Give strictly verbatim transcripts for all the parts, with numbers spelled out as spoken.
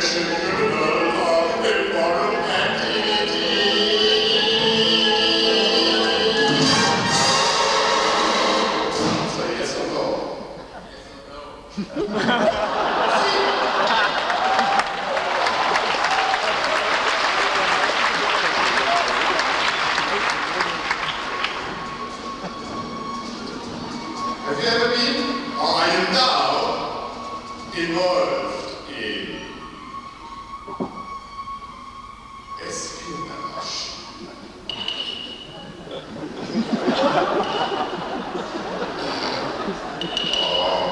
Have you ever been, or are you now, involved in espionage? Or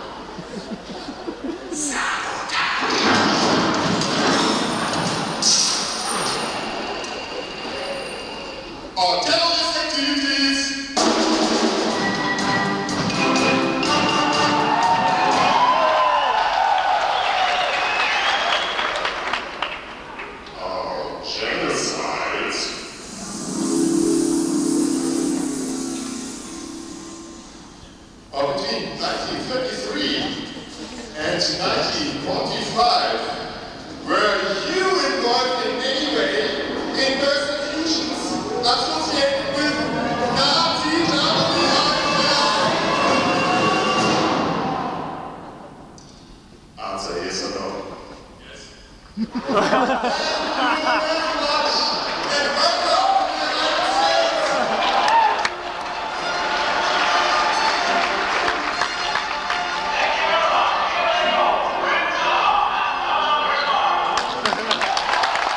sabotage? Or terrorist activities? Genocides. Between nineteen thirty-three and nineteen forty-five,